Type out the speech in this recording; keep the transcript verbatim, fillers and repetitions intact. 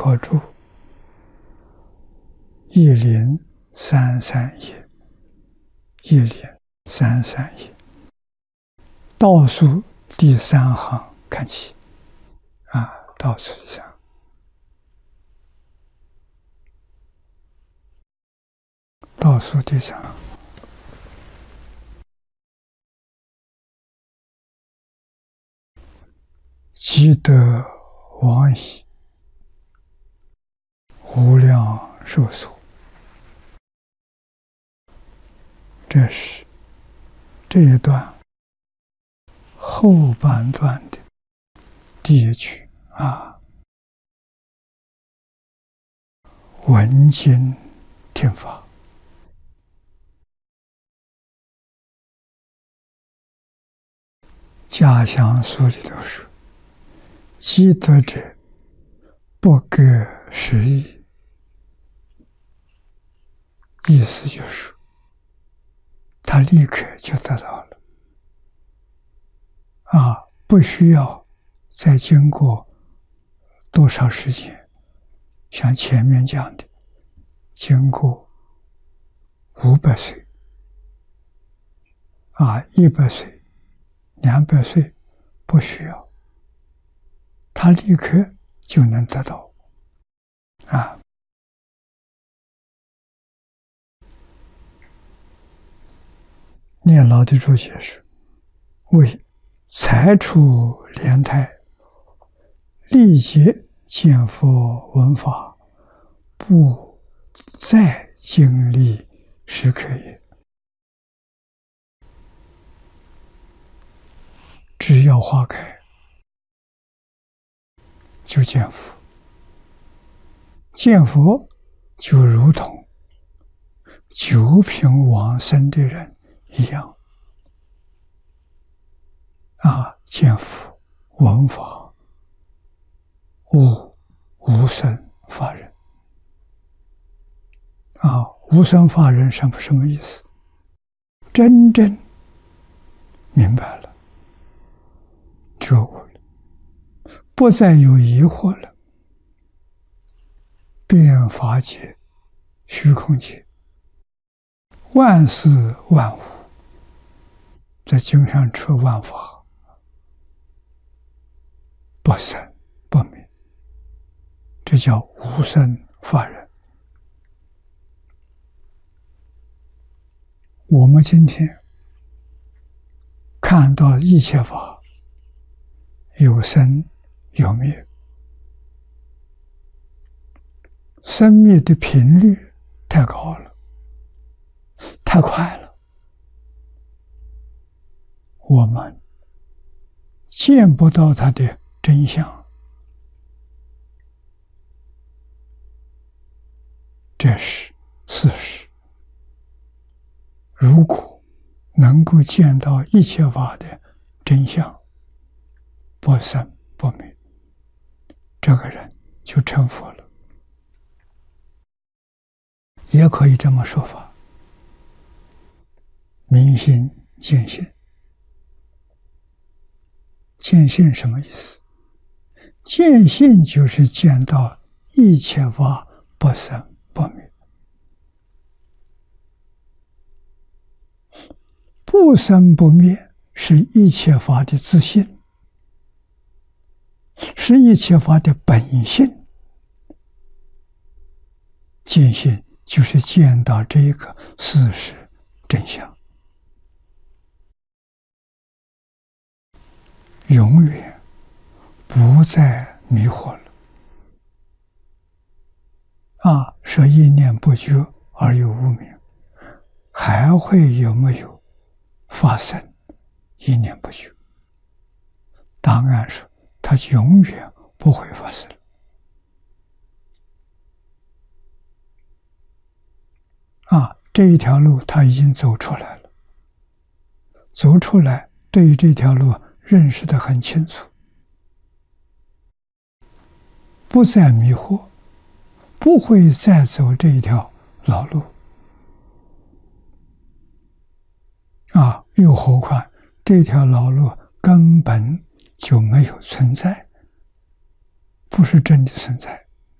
可住，一零三三一，一零三三一，倒数第三行看起，啊，倒数第三行。倒数第三行。积德往矣，无量寿所。这是这一段后半段的第一句啊，闻经听法。家详书里头说，积德者不隔十亿，意思就是他立刻就得到了啊，不需要再经过多少时间，像前面讲的经过五百岁啊，一百岁两百岁，不需要，他立刻就能得到啊。念老的注解是：为才出莲台，历劫见佛闻法，不再经历时刻也。只要花开，就见佛。见佛就如同九品往生的人一样啊！见佛闻法，悟无生法忍啊！无生法忍什么什么意思？真正明白了，觉悟了，不再有疑惑了。遍法界、虚空界，万事万物，在经上说万法不生不灭，这叫无生法忍。我们今天看到一切法有生有灭，生灭的频率太高了，太快了，我们见不到它的真相，这是事实。如果能够见到一切法的真相，不生不灭，这个人就成佛了。也可以这么说法，明心见性。见性什么意思？见性就是见到一切法不生不灭。不生不灭是一切法的自性，是一切法的本性。见性就是见到这个事实真相，永远不再迷惑了。啊，说一念不觉而有无明，还会有没有发生一念不觉？当然是它永远不会发生。啊，这一条路他已经走出来了，走出来，对于这条路认识得很清楚，不再迷惑，不会再走这一条老路。啊，又何况这条老路根本就没有存在，不是真的存在。